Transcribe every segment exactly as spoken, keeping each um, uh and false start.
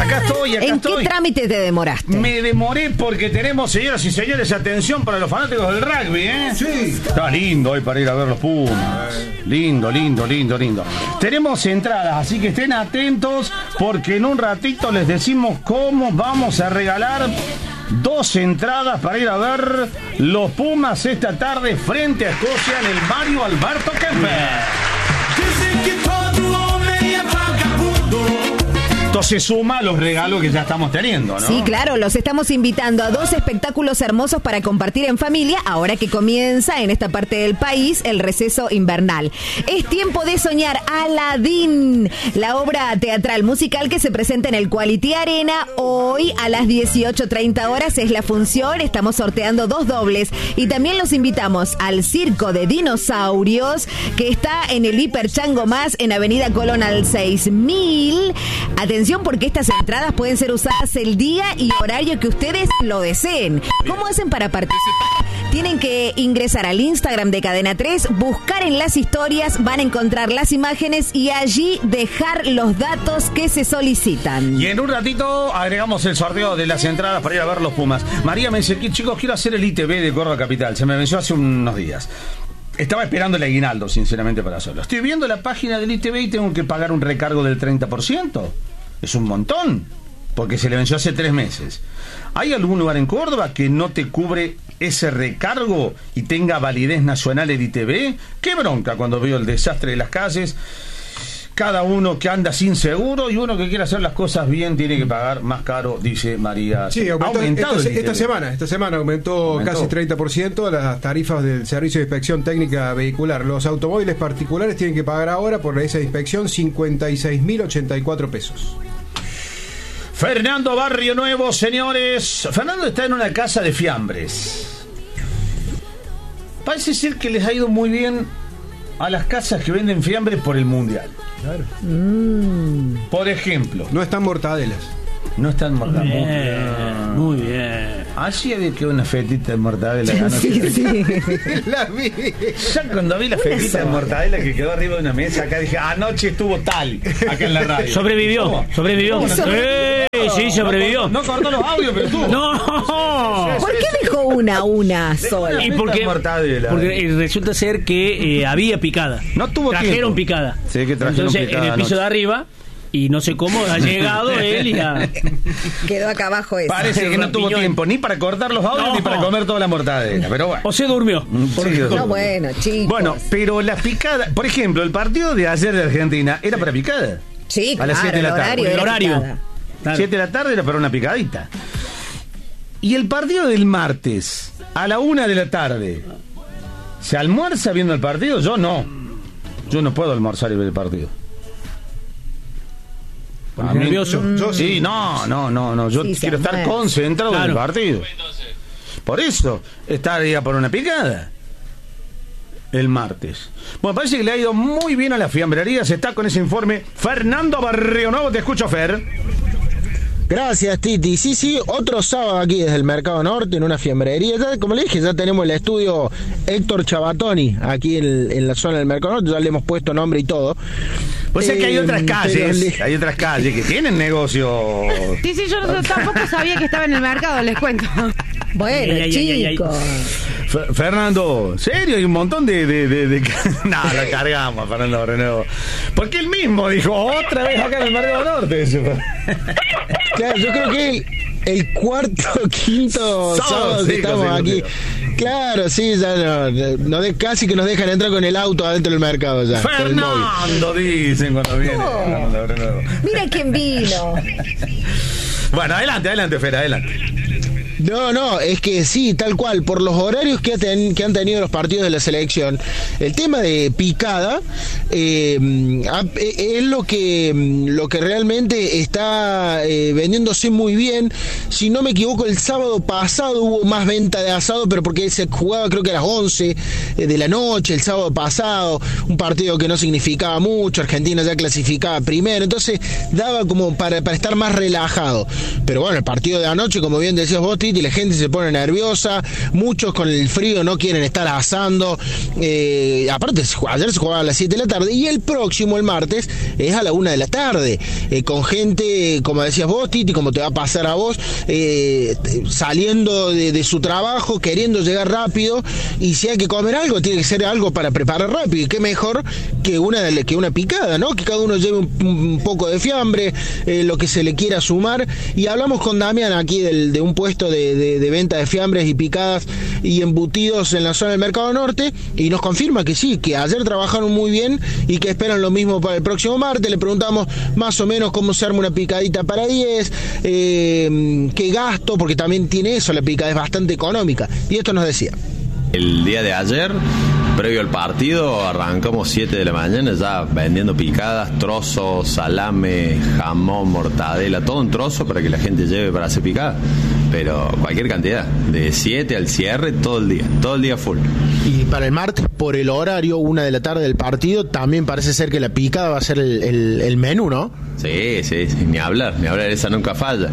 Acá estoy, acá ¿En estoy. qué trámite te demoraste? Me demoré porque tenemos, señoras y señores, atención para los fanáticos del rugby, ¿eh? Sí. Está lindo hoy para ir a ver los Pumas. Lindo, lindo, lindo, lindo. Tenemos entradas, así que estén atentos porque en un ratito les decimos cómo vamos a regalar dos entradas para ir a ver los Pumas esta tarde frente a Escocia en el Mario Alberto Kempe. Entonces suma los regalos que ya estamos teniendo, ¿no? Sí, claro, los estamos invitando a dos espectáculos hermosos para compartir en familia, ahora que comienza en esta parte del país el receso invernal. Es tiempo de soñar. Aladdin, la obra teatral musical que se presenta en el Quality Arena hoy a las dieciocho treinta horas es la función. Estamos sorteando dos dobles y también los invitamos al Circo de Dinosaurios que está en el Hiper Chango Más en Avenida Colón al seis mil. Atención, porque estas entradas pueden ser usadas el día y horario que ustedes lo deseen. ¿Cómo hacen para participar? Tienen que ingresar al Instagram de Cadena tres, buscar en las historias, van a encontrar las imágenes y allí dejar los datos que se solicitan. Y en un ratito agregamos el sorteo de las entradas para ir a ver los Pumas. María me dice, chicos, quiero hacer el I T V de Córdoba Capital. Se me venció hace unos días. Estaba esperando el aguinaldo, sinceramente, para hacerlo. Estoy viendo la página del I T V y tengo que pagar un recargo del treinta por ciento. Es un montón, porque se le venció hace tres meses. ¿Hay algún lugar en Córdoba que no te cubre ese recargo y tenga validez nacional el I T V? ¡Qué bronca cuando veo el desastre de las calles! Cada uno que anda sin seguro y uno que quiere hacer las cosas bien tiene que pagar más caro, dice María. Sí, aumentó, ¿Ha aumentado esta, el I T V? esta semana, esta semana aumentó, aumentó casi treinta por ciento las tarifas del Servicio de Inspección Técnica Vehicular. Los automóviles particulares tienen que pagar ahora por esa inspección cincuenta y seis mil ochenta y cuatro pesos. Fernando Barrio Nuevo, señores. Fernando está en una casa de fiambres. Parece ser que les ha ido muy bien a las casas que venden fiambres por el Mundial. Claro. Mm. Por ejemplo. No están mortadelas. No están mortadelas. Muy bien, muy bien. Así había quedado una fetita de mortadela. Sí, sí. La vi. Ya cuando vi la fetita de mortadela que quedó arriba de una mesa, acá dije, anoche estuvo tal, acá en la radio. Sobrevivió, ¿Cómo? sobrevivió. ¿Cómo no Eh, sí, sobrevivió. No, cortó los audios, pero estuvo. No. ¿Por qué dejó una, una sola? Y porque, mortadela. porque eh, resulta ser que eh, había picada. No tuvo Trajeron tiempo. picada. Sí, que trajeron Entonces, picada en el piso anoche. de arriba, y no sé cómo ha llegado él y ha... Quedó acá abajo eso. Parece que no tuvo Rampiñón. tiempo ni para cortar los audios No. ni para comer toda la mortadela, pero bueno. O se durmió. Sí, No, bueno, chicos. Bueno, pero la picada, por ejemplo, el partido de ayer de Argentina era para picada. Sí, a las claro, siete de la el tarde. horario El era horario. picada. Claro. siete de la tarde era para una picadita. Y el partido del martes, a la una de la tarde, ¿se almuerza viendo el partido? Yo no. Yo no puedo almorzar y ver el partido. Porque A mí- nervioso. Yo Sí, no, no, no, no. Yo Sí, se quiero estar almuerza. concentrado en el Claro. partido. Por eso, estaría por una picada. El martes. Bueno, parece que le ha ido muy bien a la fiambrería. Se está con ese informe. Fernando Barrio Nuevo, te escucho, Fer. Gracias, Titi. Sí, sí, otro sábado aquí desde el Mercado Norte en una fiambrería. Ya, como le dije, ya tenemos el estudio Héctor Chabatoni aquí en, en la zona del Mercado Norte. Ya le hemos puesto nombre y todo. Pues es que hay Eh, otras pero calles, le- hay otras calles que tienen negocio. Sí, sí, yo no, tampoco sabía que estaba en el mercado, les cuento. Bueno, Ay, ay, ay, ay, ay. chicos. Fer- Fernando, ¿serio? Hay un montón de... de, de, de... no, lo cargamos a Fernando Barrio Nuevo. Porque él mismo dijo, otra vez acá en el Mercado Norte. Claro, yo creo que el, el cuarto, quinto Sábado, sábado sí, que estamos consigo, aquí. Claro, sí, ya no, no de- casi que nos dejan entrar con el auto adentro del mercado ya. con el móvil. Fernando, dicen cuando viene. No. Fernando Barrio Nuevo. Mira quién vino. Bueno, adelante, adelante, Fer, adelante. No, no, es que sí, tal cual, por los horarios que, ha ten- que han tenido los partidos de la selección, el tema de picada eh, ha- eh, es lo que, lo que realmente está eh, vendiéndose muy bien. Si no me equivoco, el sábado pasado hubo más venta de asado, pero porque se jugaba creo que a las once de la noche, el sábado pasado, un partido que no significaba mucho, Argentina ya clasificaba primero, entonces daba como para, para estar más relajado. Pero bueno, el partido de anoche, como bien decías vos, Titi, la gente se pone nerviosa, muchos con el frío no quieren estar asando, eh, aparte ayer se jugaba a las siete de la tarde y el próximo, el martes, es a la una de la tarde, eh, con gente, como decías vos, Titi, como te va a pasar a vos, eh, saliendo de, de su trabajo, queriendo llegar rápido, y si hay que comer algo, tiene que ser algo para preparar rápido, y qué mejor que una, que una picada, ¿no? Que cada uno lleve un, un poco de fiambre, eh, lo que se le quiera sumar, y hablamos con Damián aquí del, de un puesto de, de, de venta de fiambres y picadas y embutidos en la zona del Mercado Norte, y nos confirma que sí, que ayer trabajaron muy bien y que esperan lo mismo para el próximo martes. Le preguntamos más o menos cómo se arma una picadita para diez, eh, qué gasto, porque también tiene eso, la picada es bastante económica, y esto nos decía. El día de ayer, previo al partido, arrancamos siete de la mañana ya vendiendo picadas, trozos, salame, jamón, mortadela, todo un trozo para que la gente lleve para hacer picada. Pero cualquier cantidad, de siete al cierre, todo el día, todo el día full. Y para el martes, por el horario, una de la tarde del partido, también parece ser que la picada va a ser el, el, el menú, ¿no? Sí, sí, sí, ni hablar, ni hablar, esa nunca falla.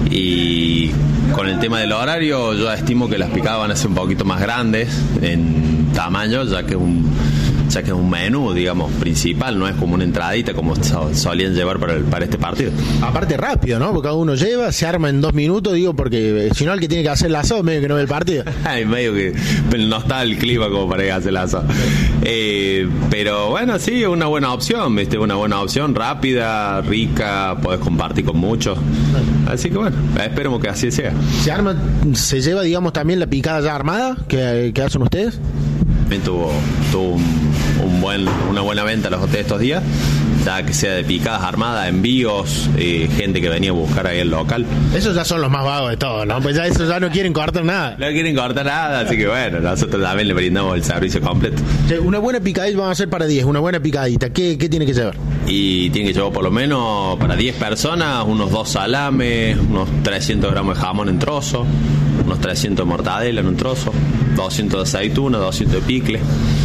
Y con el tema del horario, yo estimo que las picadas van a ser un poquito más grandes en tamaño, ya que un ya que es un menú, digamos, principal, no es como una entradita como solían llevar para, el, para este partido. Aparte rápido, ¿no? Porque cada uno lleva, se arma en dos minutos, digo, porque si no el que tiene que hacer el asado medio que no ve el partido. Ay, medio que no está el clima como para que hacer el asado. Eh, pero bueno, sí, una buena opción, ¿viste? Una buena opción, rápida, rica, podés compartir con muchos. Así que bueno, esperemos que así sea. ¿Se arma, se lleva, digamos, también la picada ya armada que, que hacen ustedes? También tuvo, tuvo un, un buen, una buena venta los hoteles estos días, ya que sea de picadas armadas, envíos, eh, gente que venía a buscar ahí el local. Esos ya son los más vagos de todo, ¿no? Pues ya esos ya no quieren cortar nada. No quieren cortar nada, así que bueno, nosotros también le brindamos el servicio completo. Sí, una buena picadita vamos a hacer para diez, una buena picadita. ¿Qué, qué tiene que llevar? Y tiene que llevar por lo menos para diez personas, unos dos salames, unos trescientos gramos de jamón en trozo, unos trescientos de mortadela en un trozo, doscientos de aceituna, doscientos de picle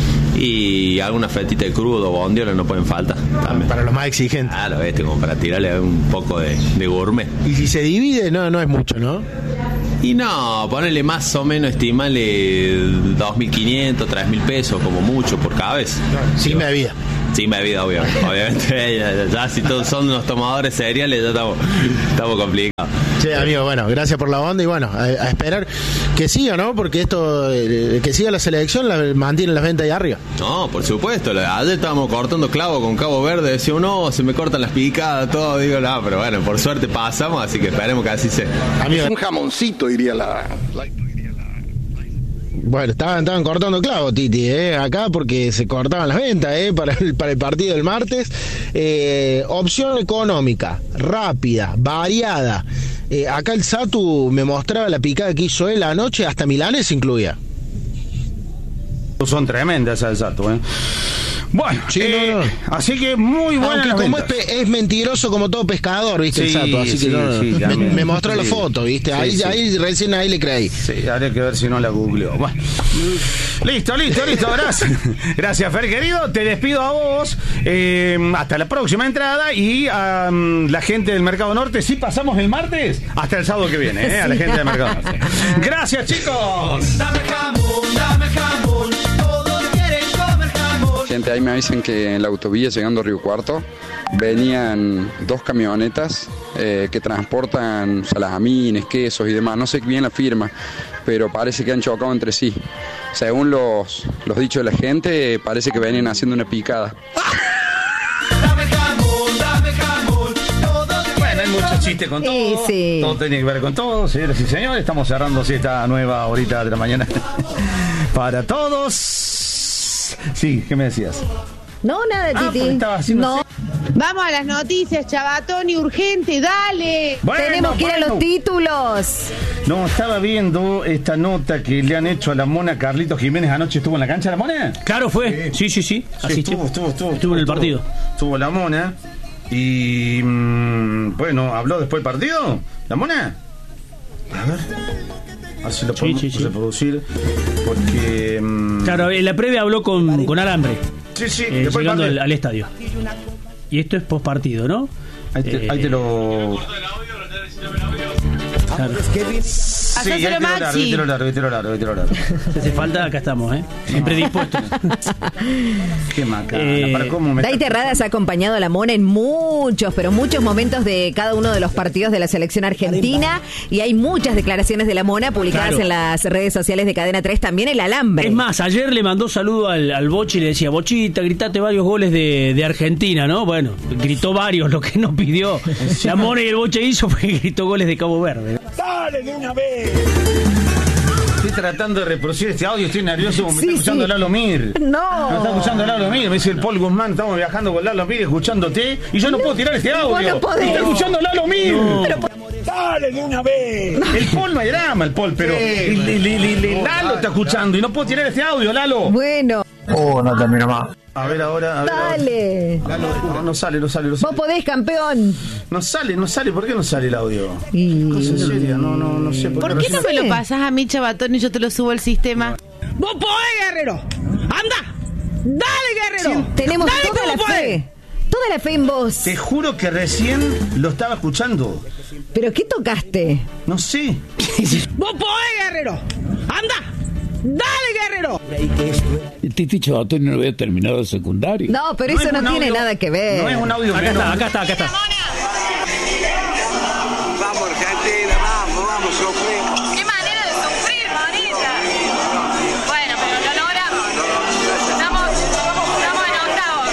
y alguna fetita de crudo, bondiola no pueden faltar también. Para los más exigentes. Claro, este, como para tirarle un poco de, de gourmet. Y si se divide, no, no es mucho, ¿no? Y no, ponerle más o menos, estimale dos mil quinientos, tres mil pesos como mucho por cabeza. Sin bebida. Sin bebida, obviamente. Obviamente, ya, ya si todos son unos tomadores cereales, ya estamos, estamos complicados. Sí, amigo, bueno, gracias por la onda y bueno, a, a esperar que siga, ¿no? Porque esto, eh, que siga la selección, la mantiene las ventas ahí arriba. No, por supuesto. Ayer estábamos cortando clavo con Cabo Verde, decía uno, se me cortan las picadas, todo. Digo, no, pero bueno, por suerte pasamos, así que esperemos que así sea. Amigo, un jamoncito, diría la... la... Bueno, estaban, estaban cortando clavo, Titi, ¿eh? Acá porque se cortaban las ventas, ¿eh? Para el, para el partido del martes. Eh, opción económica, rápida, variada. Eh, acá el Satu me mostraba la picada que hizo él anoche, hasta milanesa incluía. Son tremendas esas del Satu, ¿eh? Bueno, sí, eh, no, no. así que muy buena. Aunque como es, pe- es mentiroso como todo pescador, ¿viste? Sí, el Sato, así sí, que no, sí, me, me mostró sí. la foto, ¿viste? Sí, ahí, sí. ahí recién ahí le creí. Sí, habría que ver si no la googleó. Bueno. Listo, listo, listo. Gracias. Gracias, Fer, querido. Te despido a vos. Eh, hasta la próxima entrada. Y a um, la gente del Mercado Norte, si pasamos el martes, hasta el sábado que viene, ¿eh? A la gente del Mercado Norte. Gracias, chicos. Dame jamón, dame jamón. Todos quieren comer jamón. Gente, ahí me avisan que en la autovía llegando a Río Cuarto venían dos camionetas eh, que transportan salamines, quesos y demás. No sé bien la firma, pero parece que han chocado entre sí. Según los, los dichos de la gente, parece que venían haciendo una picada. Dame jamón, dame jamón. Todos Bueno, hay muchos chistes con todo. Sí, sí. Todo tiene que ver con todo, señoras y señores. Estamos cerrando así esta nueva horita de la mañana para todos. Sí, ¿qué me decías? No, nada, Ah, Titi. porque estaba haciendo No. así. Vamos a las noticias, Chabatoni, urgente, dale. Bueno, Tenemos que ir a bueno. los títulos. No, estaba viendo esta nota que le han hecho a la Mona. Carlitos Jiménez anoche estuvo en la cancha, la Mona. Claro, fue. Sí, sí, sí. Sí, Asistió. estuvo, estuvo, estuvo, Estuvo en el partido. Estuvo la Mona. Y mmm, bueno, ¿habló después del partido? ¿La Mona? A ver. Así lo Sí, podemos sí, sí. reproducir. Porque. mmm, Claro, en la previa habló con, con Alambre, Sí, sí, eh, después del llegando al, partido. al estadio. Y esto es post partido, ¿no? Ahí te, Eh, ahí te lo. Claro. Sí, hay tiro largo, hay tiro largo, hay tiro largo, hay tiro largo. Si hace falta, acá estamos, ¿eh? Siempre dispuestos. Qué macana. Eh, Para cómo me... Dai Terradas ha acompañado a la Mona en muchos, pero muchos momentos de cada uno de los partidos de la selección argentina y hay muchas declaraciones de la Mona publicadas Claro. en las redes sociales de Cadena tres, también el Alambre. Es más, ayer le mandó saludo al, al Bochi y le decía, Bochita, gritate varios goles de, de Argentina, ¿no? Bueno, gritó varios, lo que nos pidió. La Mona y el Boche hizo fue que gritó goles de Cabo Verde. ¡Dale de una vez! Estoy tratando de reproducir este audio, estoy nervioso porque me Sí, está escuchando sí. Lalo Mir. No. Me está escuchando Lalo Mir, me dice el Paul Guzmán, estamos viajando con Lalo Mir escuchándote y yo no, No, puedo tirar este vos audio. no podés. Me está escuchando Lalo Mir. No. Pero, ¡Dale de una vez! El Paul no hay drama, el Paul, pero Sí, el- el- el- el- el no, Lalo dale, está escuchando y no puedo tirar este audio, Lalo. bueno, Oh, no termino más. A ver ahora, a ver. ahora. dale. No, no sale, no sale, no Vos sale. podés, campeón. No sale, no sale, ¿por qué no sale el audio? Y- Cosa seria, no, no, no sé por, ¿Por qué no me lo pasas a mí, Chabatón, y yo te lo subo al sistema? ¡Vos podés, guerrero! ¡Anda! ¡Dale, guerrero! Tenemos ¡Dale toda como la podés! fe. Toda la fe en vos. Te juro que recién lo estaba escuchando. ¿Pero qué tocaste? No sé. ¡Vos podés, guerrero! ¡Anda! ¡Dale, guerrero! El Titi Chabatón no había terminado el secundario. No, pero No eso es no un tiene audio- nada que ver. No es un audio Acá menos. está, acá está, acá está. Vamos, Argentina, vamos, vamos, sufrimos. ¡Qué manera de sufrir, bonita! Bueno, pero lo logramos. Estamos, estamos en octavos.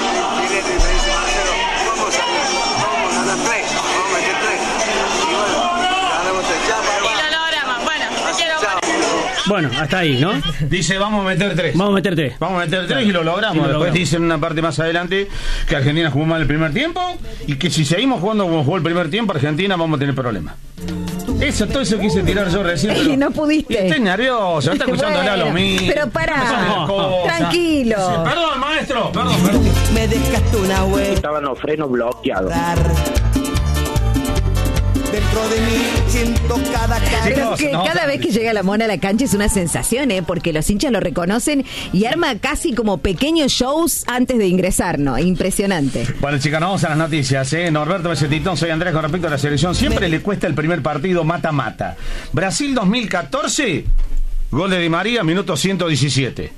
Vamos a, vamos a las tres, vamos a meter tres. Y bueno, ganamos el Chapa, Y lo logramos. Bueno, te quiero mucho. Bueno, hasta ahí, ¿no? Dice, vamos a meter tres. Vamos a meter tres. Vamos a meter tres y lo logramos. Y lo Después logramos. dicen una parte más adelante que Argentina jugó mal el primer tiempo y que si seguimos jugando como jugó el primer tiempo, Argentina vamos a tener problemas. Eso, todo eso quise tirar yo recién. Y pero- no pudiste. Y estoy nervioso, no está escuchando Bueno, Lalo mío. pero pará. Tranquilo. Perdón, maestro, perdón, perdón. Me dejaste una huella. Estaban los frenos bloqueados. Dentro de mí siento cada Pero Chicos, que no, cada vez que llega la Mona a la cancha es una sensación, ¿eh? Porque los hinchas lo reconocen y arma casi como pequeños shows antes de ingresar, ¿no? Impresionante. Bueno, chicas, nos vamos a las noticias, ¿eh? Norberto Besetitón, soy Andrés con respecto a la selección. Siempre le cuesta el primer partido mata-mata. Brasil dos mil catorce, gol de Di María, minuto ciento diecisiete.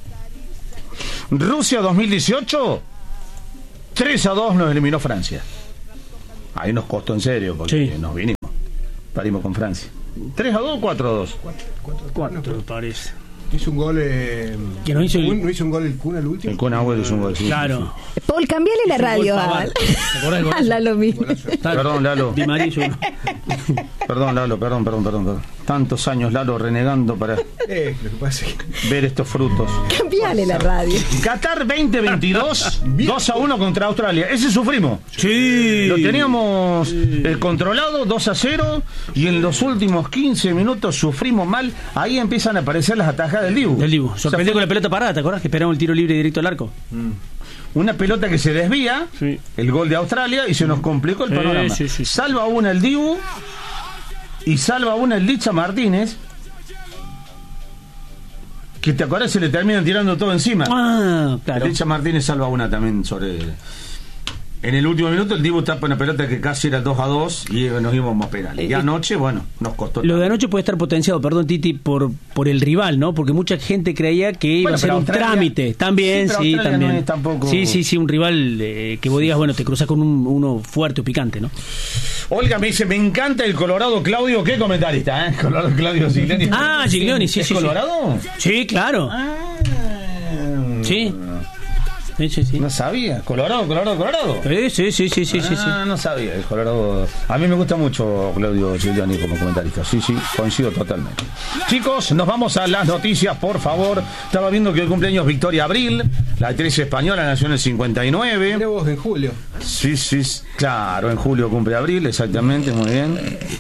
Rusia dos mil dieciocho, tres a dos nos eliminó Francia. Ahí nos costó en serio, porque Sí. nos vinimos. Parimos con Francia. ¿tres a dos o cuatro a dos? Cuatro, parece. Hizo un gol. Eh, Que no hizo el- Kun, ¿no hizo un gol el Kun al último? El Kun Agüero hizo un gol. sí. Claro. Paul, cambiale la Hizo un radio gol a, Pavard. ¿Te acordás del a golazo? Lalo mismo. Perdón, Lalo. Di María hizo uno. Perdón, Lalo, perdón, perdón, perdón, perdón. Tantos años, Lalo, renegando para Eh, lo que pasa es que. ver estos frutos. Cambiale la radio. Qatar veinte veintidós, dos a uno contra Australia. Ese sufrimos. Sí. Lo teníamos eh, controlado, dos a cero, y en los últimos quince minutos sufrimos mal. Ahí empiezan a aparecer las atajadas del Dibu. Del Dibu. Sorprendió O sea, con la pelota parada, ¿te acordás? Que esperaba un tiro libre directo al arco. una pelota que se desvía, Sí. el gol de Australia, y se nos complicó el Sí, panorama. sí, sí. Salva una el Dibu y salva una el Licha Martínez, que te acordás se le terminan tirando todo encima. Ah, claro. El Licha Martínez salva una también sobre... En el último minuto el Dibu tapa una pelota que casi era dos a dos y nos íbamos a penales. Y anoche, bueno, nos costó. Lo de anoche puede estar potenciado, perdón Titi, por por el rival, ¿no? Porque mucha gente creía que iba Bueno, a ser pero un Australia- trámite. También, Sí, pero sí, Australia también. no es tampoco- Sí, sí, sí, un rival eh, que vos digas, bueno, te cruzas con un, uno fuerte o picante, ¿no? Olga me dice, me encanta el Colorado Claudio. ¿Qué comentarista, eh? Colorado Claudio Giglioni. Ah, Giglioni, sí, ¿Es sí, sí. Colorado? Sí, claro. Sí. Sí, sí, sí. No sabía. Colorado, Colorado, Colorado. Sí, sí, sí, sí, sí, sí, sí. Ah, no sabía. El Colorado. A mí me gusta mucho Claudio Giglioni como comentarista. Sí, sí, coincido totalmente. Chicos, nos vamos a las noticias, por favor. Estaba viendo que el cumpleaños Victoria Abril, la actriz española, nació en el cincuenta y nueve. Mirá vos, en julio. Sí, sí, claro, en julio cumple Abril, exactamente, muy bien.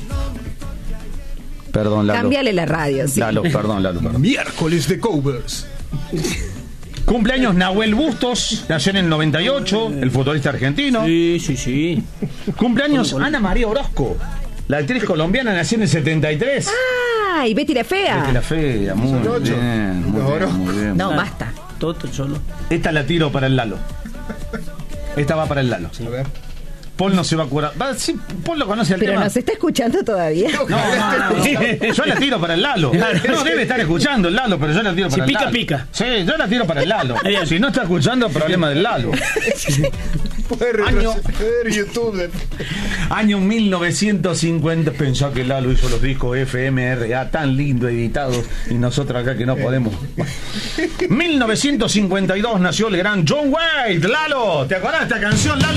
Perdón, Lalo. Cambiale la radio, sí. Lalo, perdón, Lalo, perdón. Miércoles de covers. Cumpleaños Nahuel Bustos, nació en el noventa y ocho, el futbolista argentino. Sí, sí, sí. Cumpleaños Ana María Orozco, la actriz colombiana, nació en el setenta y tres. Ah, y Betty la Fea. Betty la Fea, muy Son ocho. bien, muy Los bien, Orozco. muy bien. No, basta. Todo solo. Esta la tiro para el Lalo. Esta va para el Lalo. A ver. Paul no se va a curar. Va, sí, Paul lo conoce el Pero tema. nos está escuchando todavía. No, no, no. Yo la tiro para el Lalo. No debe estar escuchando el Lalo, pero yo la tiro para Si el pica, Lalo. pica. Sí, yo la tiro para el Lalo. Si no está escuchando, problema del Lalo. Año, YouTube. año mil novecientos cincuenta. Pensá que Lalo hizo los discos F M R A tan lindo editados y nosotros acá que no podemos. mil novecientos cincuenta y dos nació el gran John Wayne. Lalo, ¿te acordás de esta canción, Lalo?